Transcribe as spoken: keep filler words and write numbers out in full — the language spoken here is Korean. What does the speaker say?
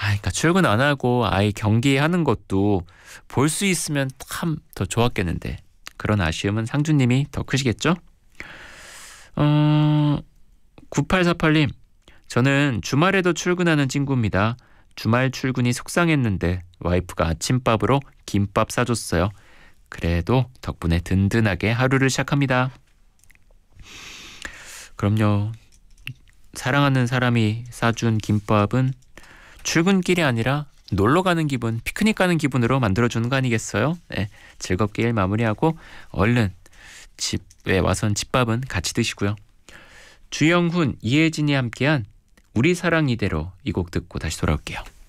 아, 그러니까 출근 안 하고 아이 경기하는 것도 볼 수 있으면 참 더 좋았겠는데 그런 아쉬움은 상주님이 더 크시겠죠? 어, 구팔사팔 님, 저는 주말에도 출근하는 친구입니다. 주말 출근이 속상했는데 와이프가 아침밥으로 김밥 싸줬어요. 그래도 덕분에 든든하게 하루를 시작합니다. 그럼요. 사랑하는 사람이 싸준 김밥은 출근길이 아니라 놀러 가는 기분, 피크닉 가는 기분으로 만들어주는 거 아니겠어요? 네, 즐겁게 일 마무리하고 얼른 집에 와선 집밥은 같이 드시고요. 주영훈, 이혜진이 함께한 우리 사랑 이대로 이 곡 듣고 다시 돌아올게요.